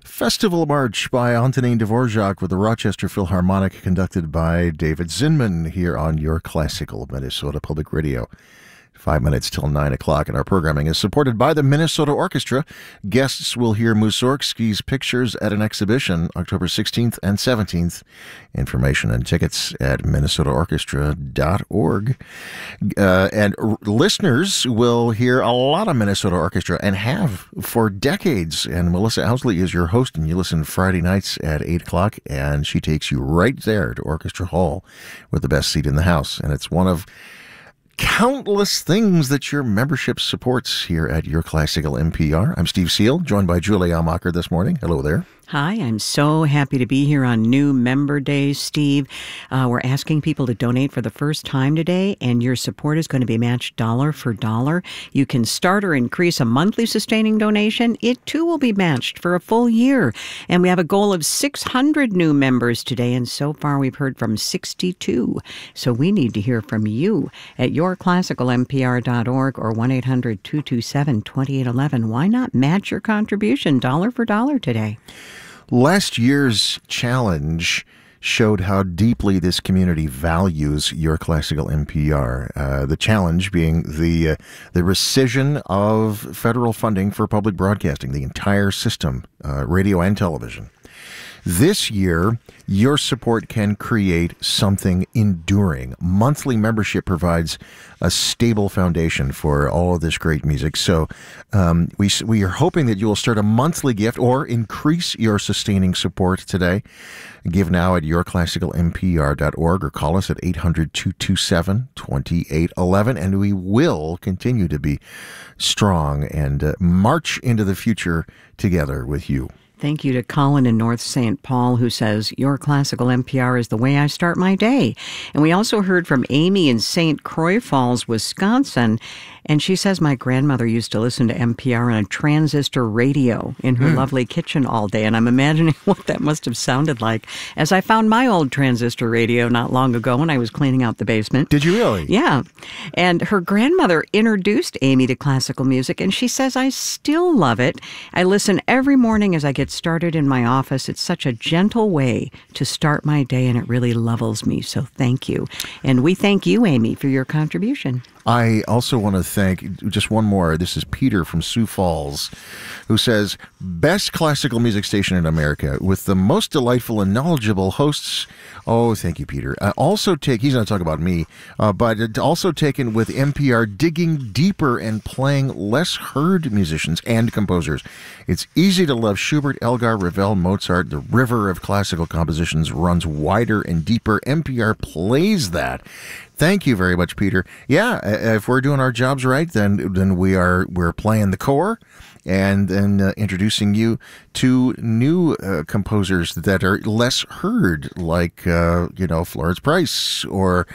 Festival March by Antonin Dvorak with the Rochester Philharmonic, conducted by David Zinman here on your classical Minnesota Public Radio. 5 minutes till 9 o'clock, and our programming is supported by the Minnesota Orchestra. Guests will hear Mussorgsky's Pictures at an exhibition October 16th and 17th. Information and tickets at minnesotaorchestra.org. And listeners will hear a lot of Minnesota Orchestra, and have for decades. And Melissa Ousley is your host, and you listen Friday nights at 8 o'clock, and she takes you right there to Orchestra Hall with the best seat in the house. And it's one of countless things that your membership supports here at Your Classical NPR. I'm Steve Seal, joined by Julie Almacher this morning. Hello there. Hi, I'm so happy to be here on New Member Day, Steve. We're asking people to donate for the first time today, and your support is going to be matched dollar for dollar. You can start or increase a monthly sustaining donation. It, too, will be matched for a full year. And we have a goal of 600 new members today, and so far we've heard from 62. So we need to hear from you at yourclassicalnpr.org or 1-800-227-2811. Why not match your contribution dollar for dollar today? Last year's challenge showed how deeply this community values Your Classical NPR. The challenge being the rescission of federal funding for public broadcasting, the entire system, radio and television. This year, your support can create something enduring. Monthly membership provides a stable foundation for all of this great music. So we are hoping that you will start a monthly gift or increase your sustaining support today. Give now at yourclassicalnpr.org or call us at 800-227-2811, and we will continue to be strong and march into the future together with you. Thank you to Colin in North St. Paul, who says, Your Classical NPR is the way I start my day. And we also heard from Amy in St. Croix Falls, Wisconsin, and she says, my grandmother used to listen to NPR on a transistor radio in her lovely kitchen all day, and I'm imagining what that must have sounded like as I found my old transistor radio not long ago when I was cleaning out the basement. Did you really? Yeah. And her grandmother introduced Amy to classical music, and she says, I still love it. I listen every morning as I get started in my office. It's such a gentle way to start my day, and it really levels me. So thank you. And we thank you, Amy, for your contribution. I also want to thank, just one more, this is Peter from Sioux Falls, who says, best classical music station in America with the most delightful and knowledgeable hosts. Oh, thank you, Peter. He's going to talk about me, but also taken with NPR digging deeper and playing less heard musicians and composers. It's easy to love Schubert, Elgar, Ravel, Mozart. The river of classical compositions runs wider and deeper. NPR plays that. Thank you very much, Peter. Yeah, if we're doing our jobs right, then we're playing the core, and then introducing you to new composers that are less heard, like Florence Price, or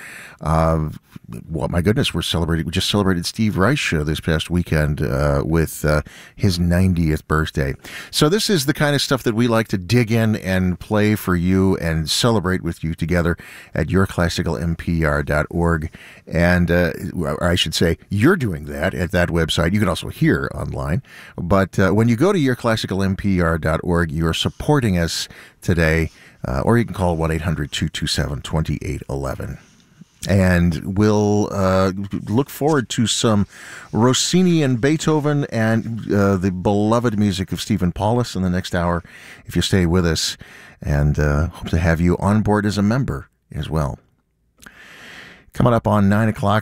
well, my goodness, we just celebrated Steve Reich this past weekend with his 90th birthday. So this is the kind of stuff that we like to dig in and play for you and celebrate with you together at yourclassicalnpr.org. And I should say, you're doing that at that website. You can also hear online. But when you go to yourclassicalnpr.org, you're supporting us today, or you can call 1-800-227-2811. And we'll look forward to some Rossini and Beethoven and the beloved music of Stephen Paulus in the next hour, if you stay with us, and hope to have you on board as a member as well. Coming up on 9 o'clock,